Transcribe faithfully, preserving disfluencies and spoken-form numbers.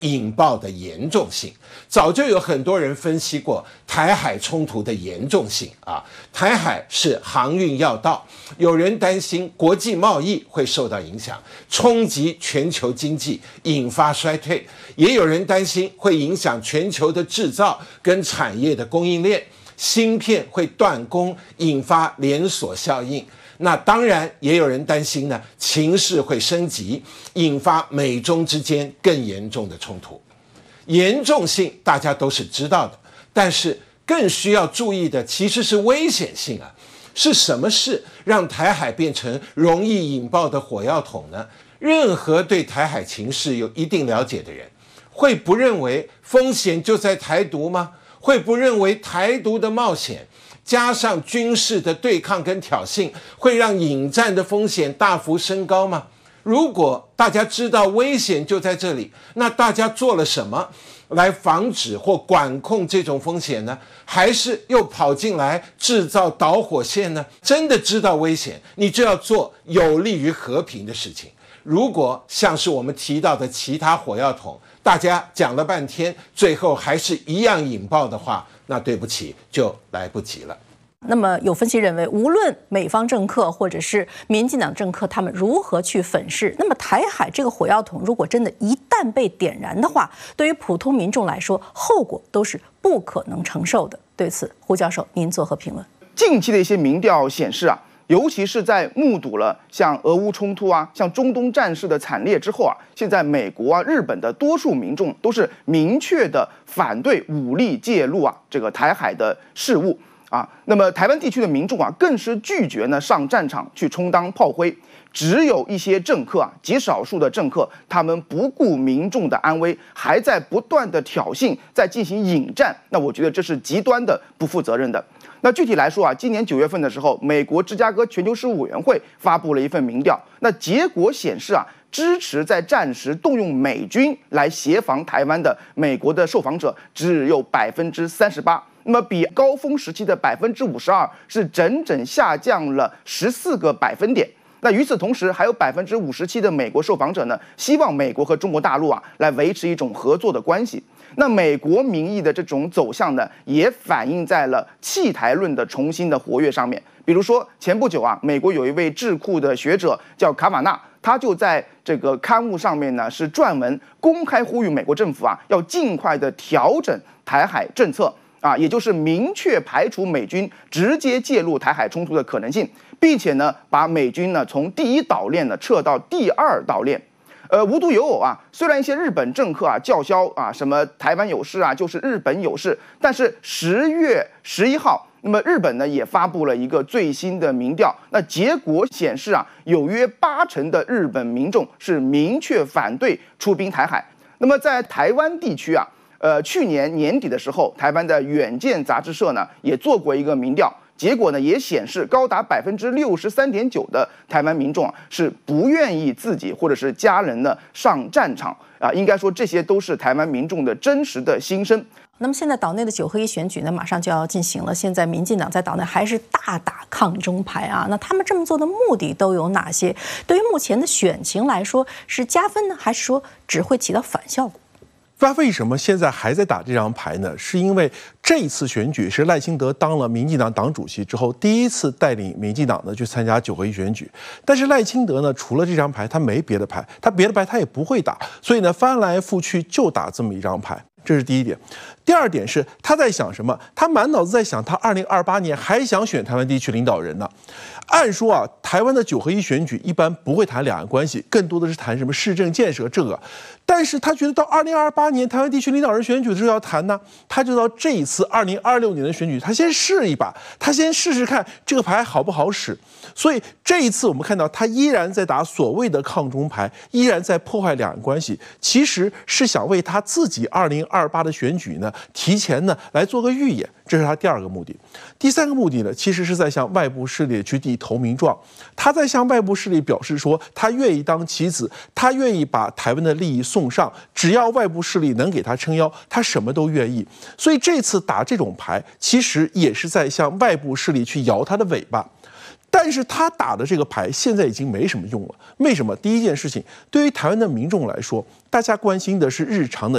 引爆的严重性。早就有很多人分析过台海冲突的严重性啊。台海是航运要道，有人担心国际贸易会受到影响，冲击全球经济，引发衰退；也有人担心会影响全球的制造跟产业的供应链，芯片会断供，引发连锁效应。那当然也有人担心呢，情势会升级，引发美中之间更严重的冲突。严重性大家都是知道的，但是更需要注意的其实是危险性啊。是什么事让台海变成容易引爆的火药桶呢？任何对台海情势有一定了解的人，会不认为风险就在台独吗？会不认为台独的冒险加上军事的对抗跟挑衅，会让引战的风险大幅升高吗？如果大家知道危险就在这里，那大家做了什么来防止或管控这种风险呢？还是又跑进来制造导火线呢？真的知道危险，你就要做有利于和平的事情。如果像是我们提到的其他火药桶，大家讲了半天，最后还是一样引爆的话，那对不起，就来不及了。 那么有分析认为，无论美方政客或者是民进党政客他们如何去粉饰，那么台海这个火药桶如果真的一旦被点燃的话，对于普通民众来说，后果都是不可能承受的。对此，胡教授您作何评论？ 近期的一些民调显示啊，尤其是在目睹了像俄乌冲突啊、像中东战事的惨烈之后啊，现在美国啊、日本的多数民众都是明确的反对武力介入啊这个台海的事务。啊，那么台湾地区的民众啊，更是拒绝呢上战场去充当炮灰。只有一些政客啊，极少数的政客，他们不顾民众的安危，还在不断的挑衅，在进行引战。那我觉得这是极端的不负责任的。那具体来说啊，今年九月份的时候，美国芝加哥全球事务委员会发布了一份民调，那结果显示啊，支持在战时动用美军来协防台湾的美国的受访者只有百分之三十八。那么比高峰时期的百分之五十二是整整下降了十四个百分点。那与此同时，还有百分之五十七的美国受访者呢，希望美国和中国大陆啊来维持一种合作的关系。那美国民意的这种走向呢，也反映在了弃台论的重新的活跃上面。比如说，前不久啊，美国有一位智库的学者叫卡瓦纳，他就在这个刊物上面呢是撰文公开呼吁美国政府啊要尽快的调整台海政策。啊，也就是明确排除美军直接介入台海冲突的可能性，并且呢，把美军呢从第一岛链呢撤到第二岛链。呃，无独有偶啊，虽然一些日本政客啊叫嚣啊什么台湾有事啊，就是日本有事，但是十月十一号，那么日本呢也发布了一个最新的民调，那结果显示啊，有约八成的日本民众是明确反对出兵台海。那么在台湾地区啊。呃，去年年底的时候，台湾的远见杂志社呢也做过一个民调，结果呢也显示，高达百分之六十三点九的台湾民众啊是不愿意自己或者是家人呢上战场啊，应该说这些都是台湾民众的真实的心声。 那么现在岛内的九合一选举呢，马上就要进行了。现在民进党在岛内还是大打抗中牌啊。那他们这么做的目的都有哪些？对于目前的选情来说，是加分呢，还是说只会起到反效果？ 他为什么现在还在打这张牌呢？是因为这一次选举是赖清德当了民进党党主席之后第一次带领民进党呢去参加九合一选举。但是赖清德呢，除了这张牌，他没别的牌，他别的牌他也不会打，所以呢翻来覆去就打这么一张牌。这是第一点。第二点是他在想什么？他满脑子在想，他二零二八年还想选台湾地区领导人呢。按说啊，台湾的九合一选举一般不会谈两岸关系，更多的是谈什么市政建设这个。但是他觉得到二零二八年台湾地区领导人选举的时候要谈呢，他就到这一次二零二六年的选举，他先试一把，他先试试看这个牌好不好使。所以这一次我们看到他依然在打所谓的抗中牌，依然在破坏两岸关系，其实是想为他自己二零二八的选举呢提前呢来做个预演，这是他第二个目的。第三个目的呢，其实是在向外部势力去递投名状，他在向外部势力表示说，他愿意当棋子，他愿意把台湾的利益送上，只要外部势力能给他撑腰，他什么都愿意。所以这次打这种牌，其实也是在向外部势力去摇他的尾巴。但是他打的这个牌现在已经没什么用了。为什么？第一件事情，对于台湾的民众来说，大家关心的是日常的